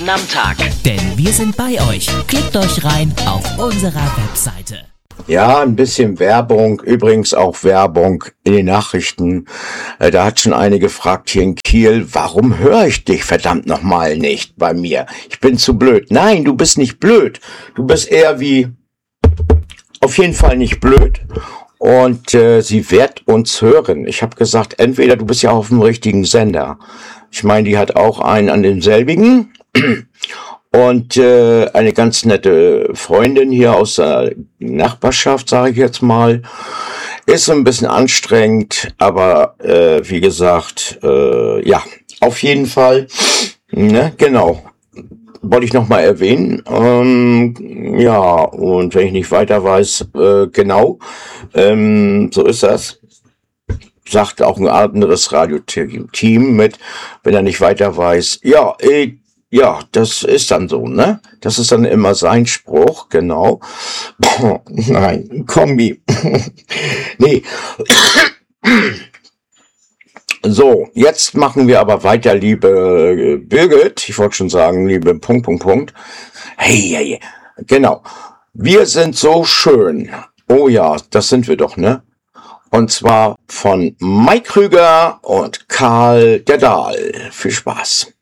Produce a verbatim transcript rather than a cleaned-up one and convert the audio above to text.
Nachrichten am Tag. Denn wir sind bei euch. Klickt euch rein auf unserer Webseite. Ja, ein bisschen Werbung, übrigens auch Werbung in den Nachrichten. Äh, da hat schon eine gefragt hier in Kiel, warum höre ich dich verdammt nochmal nicht bei mir? Ich bin zu blöd. Nein, du bist nicht blöd. Du bist eher wie, auf jeden Fall nicht blöd. Und äh, sie wird uns hören. Ich habe gesagt, entweder du bist ja auf dem richtigen Sender. Ich meine, die hat auch einen an demselbigen. Und äh, eine ganz nette Freundin hier aus der Nachbarschaft, sage ich jetzt mal, ist so ein bisschen anstrengend, aber äh, wie gesagt, äh, ja, auf jeden Fall, ne, genau, wollte ich nochmal erwähnen. Ähm, ja, und wenn ich nicht weiter weiß, äh, genau, ähm, so ist das. Sagt auch ein anderes Radioteam mit, wenn er nicht weiter weiß. Ja, äh, Ja, das ist dann so, ne? Das ist dann immer sein Spruch, genau. Nein, Kombi. Nee. So, jetzt machen wir aber weiter, liebe Birgit. Ich wollte schon sagen, liebe Punkt, Punkt, Punkt. Hey, hey, genau. Wir sind so schön. Oh ja, das sind wir doch, ne? Und zwar von Mike Krüger und Karl der Dahl. Viel Spaß.